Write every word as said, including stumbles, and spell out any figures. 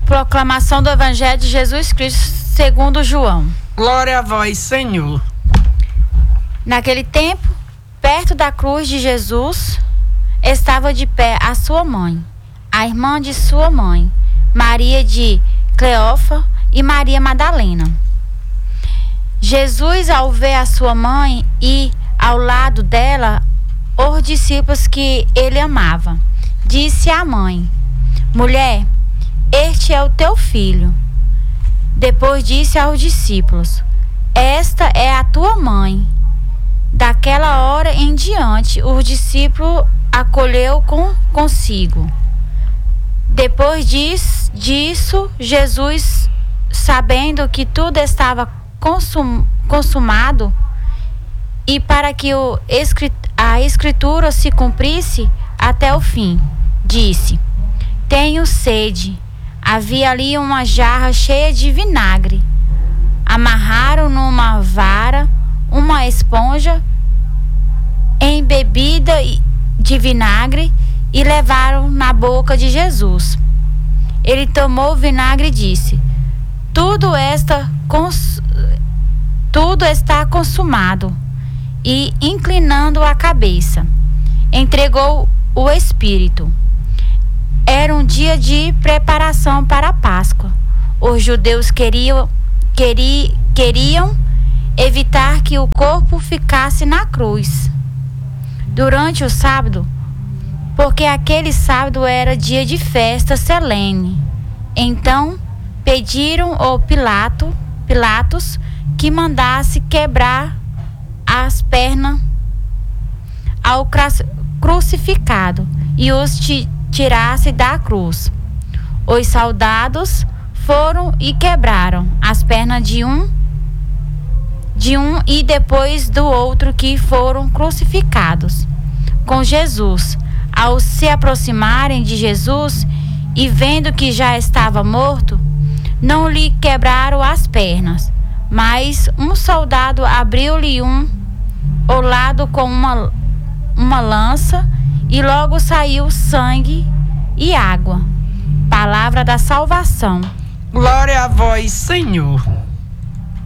Proclamação do Evangelho de Jesus Cristo segundo João. Glória a vós, Senhor. Naquele tempo, perto da cruz de Jesus, estava de pé a sua mãe, a irmã de sua mãe, Maria de Cleofa e Maria Madalena. Jesus, ao ver a sua mãe e ao lado dela os discípulos que ele amava, disse à mãe: Mulher, este é o teu filho. Depois disse aos discípulos: Esta é a tua mãe. Daquela hora em diante, os discípulos acolheu com, consigo. Depois disso, disso, Jesus, sabendo que tudo estava consum, consumado, e para que o, a Escritura se cumprisse até o fim, disse: Tenho sede. Havia ali uma jarra cheia de vinagre. Amarraram numa vara uma esponja embebida de vinagre e levaram na boca de Jesus. Ele tomou o vinagre e disse: Tudo, esta, cons, tudo está consumado. E, inclinando a cabeça, entregou o Espírito. Era um dia de preparação para a Páscoa. Os judeus queriam, queriam, queriam evitar que o corpo ficasse na cruz durante o sábado, porque aquele sábado era dia de festa solene. Então pediram ao Pilato, Pilatos que mandasse quebrar as pernas ao crucificado e os tirasse da cruz. Os soldados foram e quebraram as pernas de um de um e depois do outro que foram crucificados com Jesus. Ao se aproximarem de Jesus e vendo que já estava morto, não lhe quebraram as pernas, mas um soldado abriu-lhe um o lado com uma, uma lança, e logo saiu sangue e água. Palavra da salvação. Glória a vós, Senhor.